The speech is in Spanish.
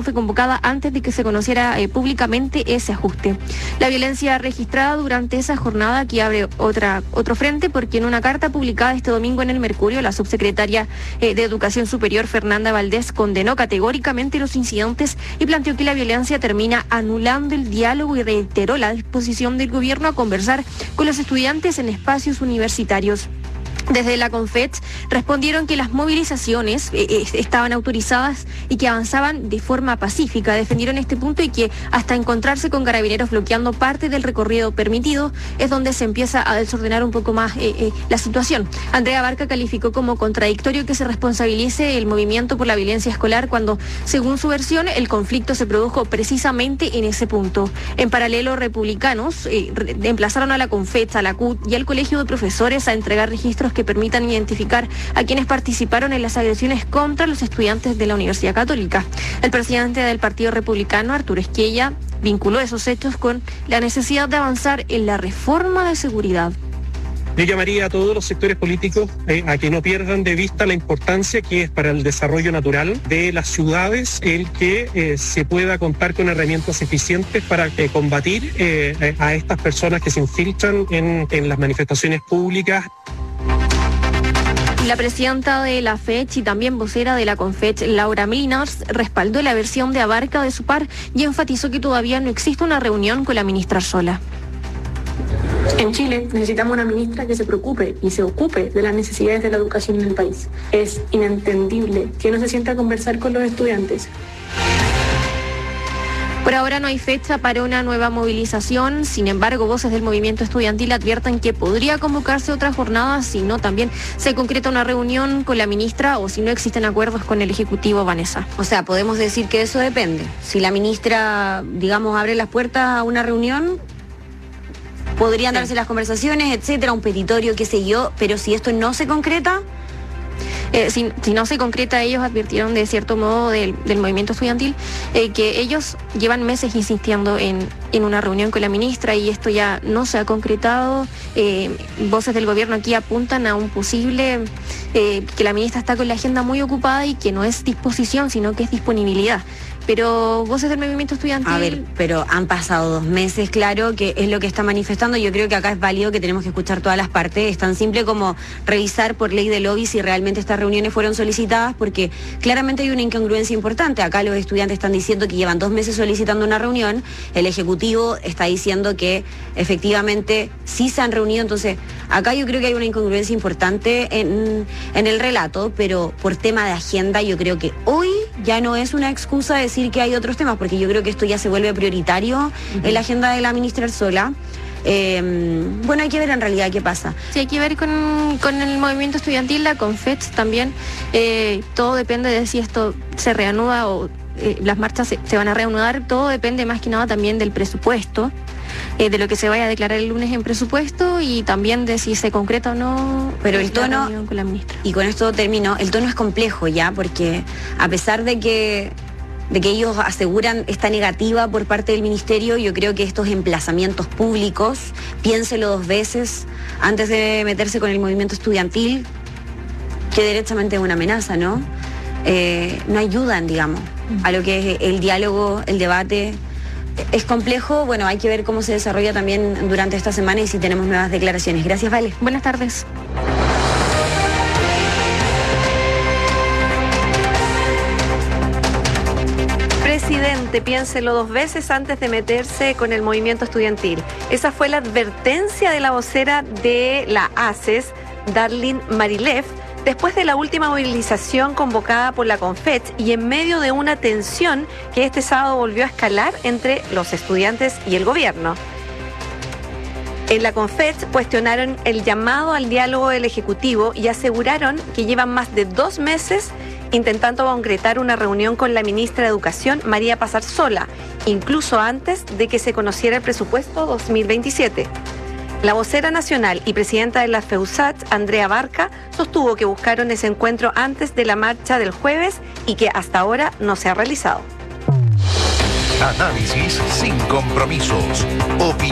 fue convocada antes de que se conociera públicamente ese ajuste. La violencia registrada durante esa jornada aquí abre otro frente, porque en una carta publicada este domingo en El Mercurio, la subsecretaria de Educación Superior, Fernanda Valdés, condenó categóricamente los incidentes y planteó que la violencia termina anulando el diálogo, y reiteró la disposición del gobierno a conversar con los estudiantes en espacios universitarios. Desde la CONFETS respondieron que las movilizaciones estaban autorizadas y que avanzaban de forma pacífica. Defendieron este punto y que hasta encontrarse con carabineros bloqueando parte del recorrido permitido es donde se empieza a desordenar un poco más la situación. Andrea Barca calificó como contradictorio que se responsabilice el movimiento por la violencia escolar cuando, según su versión, el conflicto se produjo precisamente en ese punto. En paralelo, republicanos emplazaron a la CONFETS, a la CUT y al Colegio de Profesores a entregar registros que permitan identificar a quienes participaron en las agresiones contra los estudiantes de la Universidad Católica. El presidente del Partido Republicano, Arturo Esquella, vinculó esos hechos con la necesidad de avanzar en la reforma de seguridad. Yo llamaría a todos los sectores políticos a que no pierdan de vista la importancia que es para el desarrollo natural de las ciudades el que se pueda contar con herramientas eficientes para combatir a estas personas que se infiltran en las manifestaciones públicas. La presidenta de la FECH y también vocera de la CONFECH, Laura Mlinars, respaldó la versión de Abarca de su par y enfatizó que todavía no existe una reunión con la ministra Arzola. En Chile necesitamos una ministra que se preocupe y se ocupe de las necesidades de la educación en el país. Es inentendible que no se sienta a conversar con los estudiantes. Por ahora no hay fecha para una nueva movilización. Sin embargo, voces del movimiento estudiantil advierten que podría convocarse otra jornada si no también se concreta una reunión con la ministra o si no existen acuerdos con el Ejecutivo, Vanessa. O sea, podemos decir que eso depende. Si la ministra, digamos, abre las puertas a una reunión, podrían darse las conversaciones, etcétera, un petitorio, qué sé yo, pero si esto no se concreta... Si no se concreta, ellos advirtieron de cierto modo del movimiento estudiantil que ellos llevan meses insistiendo en una reunión con la ministra y esto ya no se ha concretado. Voces del gobierno aquí apuntan a un posible que la ministra está con la agenda muy ocupada y que no es disposición, sino que es disponibilidad. Pero voces del movimiento estudiantil... A ver, pero han pasado 2 meses, claro, que es lo que está manifestando. Yo creo que acá es válido que tenemos que escuchar todas las partes. Es tan simple como revisar por ley de lobby si realmente estas reuniones fueron solicitadas, porque claramente hay una incongruencia importante. Acá los estudiantes están diciendo que llevan 2 meses solicitando una reunión. El Ejecutivo está diciendo que efectivamente sí se han reunido. Entonces, acá yo creo que hay una incongruencia importante en el relato, pero por tema de agenda yo creo que hoy ya no es una excusa decir que hay otros temas, porque yo creo que esto ya se vuelve prioritario en la agenda de la ministra Arzola. Bueno, hay que ver en realidad qué pasa. Sí, hay que ver con el movimiento estudiantil, la CONFECH también. Todo depende de si esto se reanuda o las marchas se van a reanudar. Todo depende más que nada también del presupuesto, de lo que se vaya a declarar el lunes en presupuesto y también de si se concreta o no. Pero el tono, con la ministra. Y con esto termino, el tono es complejo ya, porque a pesar de que ellos aseguran esta negativa por parte del ministerio, yo creo que estos emplazamientos públicos, piénselo 2 veces antes de meterse con el movimiento estudiantil, que derechamente es una amenaza, ¿no? No ayudan, digamos, a lo que es el diálogo, el debate. Es complejo, bueno, hay que ver cómo se desarrolla también durante esta semana y si tenemos nuevas declaraciones. Gracias, Vale. Buenas tardes. Presidente, piénselo 2 veces antes de meterse con el movimiento estudiantil. Esa fue la advertencia de la vocera de la ACES, Darlene Marilev, después de la última movilización convocada por la CONFECH y en medio de una tensión que este sábado volvió a escalar entre los estudiantes y el gobierno. En la CONFECH cuestionaron el llamado al diálogo del Ejecutivo y aseguraron que llevan más de 2 meses intentando concretar una reunión con la ministra de Educación, María Paz Arzola, incluso antes de que se conociera el presupuesto 2027. La vocera nacional y presidenta de la FEUSAT, Andrea Barca, sostuvo que buscaron ese encuentro antes de la marcha del jueves y que hasta ahora no se ha realizado. Análisis sin compromisos.